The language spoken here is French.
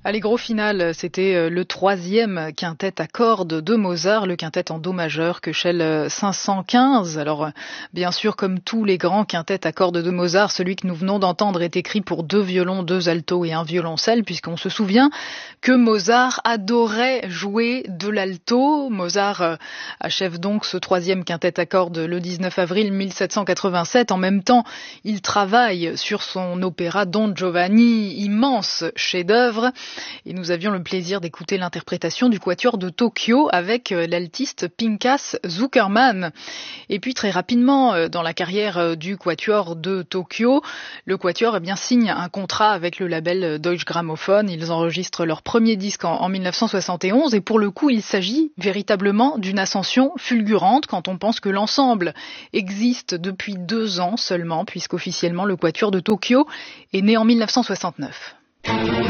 Allegro final, c'était le troisième quintet à cordes de Mozart, le quintet en do majeur, Köchel 515. Alors, bien sûr, comme tous les grands quintets à cordes de Mozart, celui que nous venons d'entendre est écrit pour 2 violons, 2 altos et 1 violoncelle, puisqu'on se souvient que Mozart adorait jouer de l'alto. Mozart achève donc ce troisième quintet à cordes le 19 avril 1787. En même temps, il travaille sur son opéra Don Giovanni, immense chef-d'œuvre. Et nous avions le plaisir d'écouter l'interprétation du quatuor de Tokyo avec l'altiste Pinchas Zukerman. Et puis très rapidement, dans la carrière du quatuor de Tokyo, le quatuor signe un contrat avec le label Deutsche Grammophon. Ils enregistrent leur premier disque en 1971 et pour le coup, il s'agit véritablement d'une ascension fulgurante quand on pense que l'ensemble existe depuis 2 ans seulement, puisqu'officiellement le quatuor de Tokyo est né en 1969.